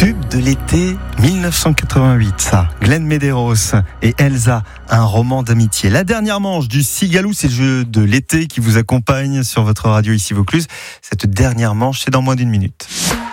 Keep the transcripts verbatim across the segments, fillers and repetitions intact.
Tube de l'été dix-neuf cent quatre-vingt-huit, ça. Glenn Medeiros et Elsa, un roman d'amitié. La dernière manche du Cigalou, c'est le jeu de l'été qui vous accompagne sur votre radio ici Vaucluse. Cette dernière manche, c'est dans moins d'une minute.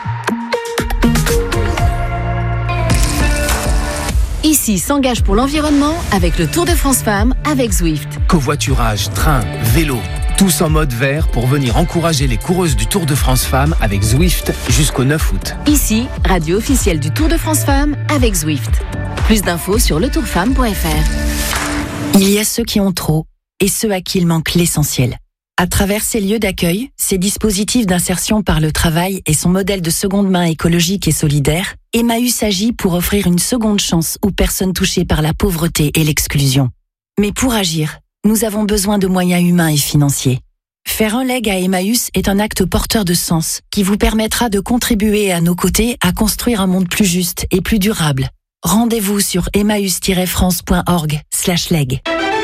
Ici s'engage pour l'environnement avec le Tour de France Femmes avec Zwift. Covoiturage, train, vélo, tous en mode vert pour venir encourager les coureuses du Tour de France Femmes avec Zwift jusqu'au neuf août. Ici, radio officielle du Tour de France Femmes avec Zwift. Plus d'infos sur le tour femme point f r. Il y a ceux qui ont trop et ceux à qui il manque l'essentiel. À travers ces lieux d'accueil, ces dispositifs d'insertion par le travail et son modèle de seconde main écologique et solidaire, Emmaüs agit pour offrir une seconde chance aux personnes touchées par la pauvreté et l'exclusion. Mais pour agir, nous avons besoin de moyens humains et financiers. Faire un leg à Emmaüs est un acte porteur de sens qui vous permettra de contribuer à nos côtés à construire un monde plus juste et plus durable. Rendez-vous sur emmaüs tiret france point org slash leg.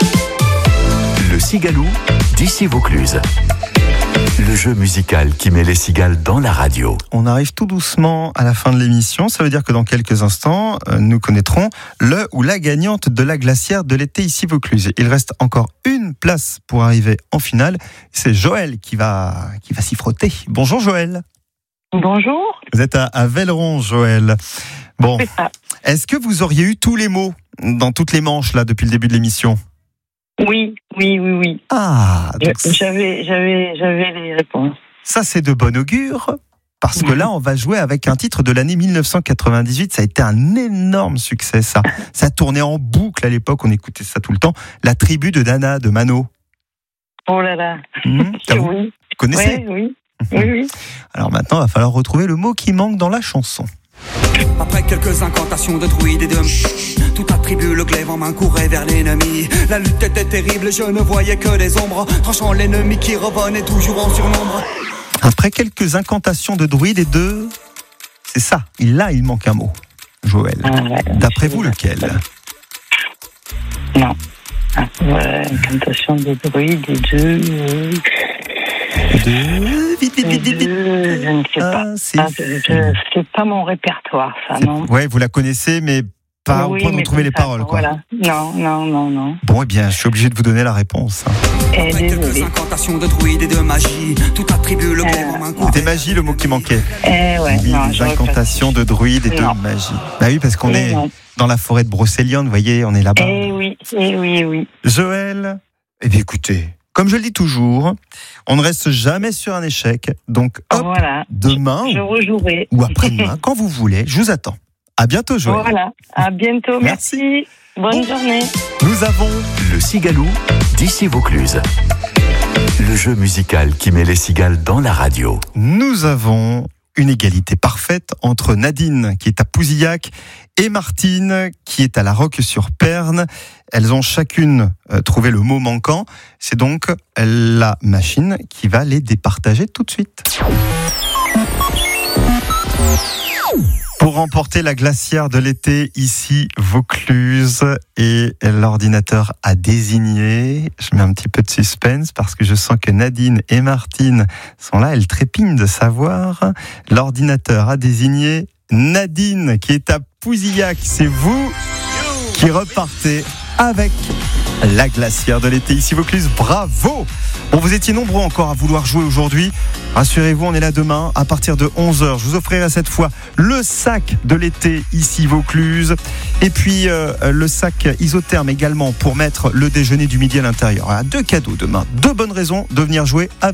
Le Cigalou d'ici Vaucluse. Le jeu musical qui met les cigales dans la radio. On arrive tout doucement à la fin de l'émission. Ça veut dire que dans quelques instants, nous connaîtrons le ou la gagnante de la glacière de l'été ici Vaucluse. Il reste encore une place pour arriver en finale. C'est Joël qui va, qui va s'y frotter. Bonjour Joël. Bonjour. Vous êtes à, à Velleron, Joël. Bon, est-ce que vous auriez eu tous les mots dans toutes les manches là depuis le début de l'émission ? Oui, oui, oui, oui. Ah, donc j'avais, j'avais, j'avais les réponses. Ça, c'est de bon augure, parce que là, on va jouer avec un titre de l'année dix-neuf cent quatre-vingt-dix-huit. Ça a été un énorme succès, ça. Ça tournait en boucle à l'époque, on écoutait ça tout le temps. La tribu de Nana, de Mano. Oh là là. Mmh, vous oui. connaissez ? Oui, oui, oui, oui. Alors maintenant, il va falloir retrouver le mot qui manque dans la chanson. Après quelques incantations de druides et de tout attribue le glaive en main courait vers l'ennemi. La lutte était terrible, je ne voyais que des ombres, tranchant l'ennemi qui revenait toujours en surnombre. Après quelques incantations de druides et de... C'est ça, là il manque un mot, Joël. Ah, ouais, D'après vous, lequel ? Non. Ah, ouais, incantation de druides et de... De... Vite, vite, vite, vite, vite. De... Je ne sais ah, pas. C'est... Ah, je... c'est pas mon répertoire, ça, non ? Ouais, vous la connaissez, mais pas oui, au point de retrouver les ça, paroles, quoi. Voilà. Non, non, non, non. Bon, eh bien, je suis obligé de vous donner la réponse. Eh, Après quelques incantations de druides et de magie, tout attribue le glaive en main courait. C'était magie le mot qui manquait. Eh ouais, oui, non. des incantations de druides et non. de magie. Bah oui, parce qu'on eh est non. dans la forêt de Brocéliande, vous voyez, on est là-bas. Eh oui, eh oui, eh oui. Joël, eh bien écoutez, comme je le dis toujours, on ne reste jamais sur un échec. Donc, hop, voilà. demain je, je rejouerai. ou après-demain, quand vous voulez, je vous attends. À bientôt, Joël. Voilà, à bientôt, merci. merci. Bonne bon. journée. Nous avons le Cigalou d'ici Vaucluse. Le jeu musical qui met les cigales dans la radio. Nous avons une égalité parfaite entre Nadine, qui est à Pouzillac, et Martine, qui est à La Roque-sur-Perne. Elles ont chacune euh, trouvé le mot manquant. C'est donc la machine qui va les départager tout de suite. Pour remporter la glacière de l'été ici Vaucluse, et l'ordinateur a désigné, je mets un petit peu de suspense parce que je sens que Nadine et Martine sont là, elles trépignent de savoir. L'ordinateur a désigné Nadine qui est à Pouzillac. C'est vous qui repartez avec la glacière de l'été ici Vaucluse. Bravo! Bon, vous étiez nombreux encore à vouloir jouer aujourd'hui. Rassurez-vous, on est là demain à partir de onze heures. Je vous offrirai cette fois le sac de l'été ici Vaucluse. Et puis euh, le sac isotherme également pour mettre le déjeuner du midi à l'intérieur. Voilà, deux cadeaux demain. Deux bonnes raisons de venir jouer avec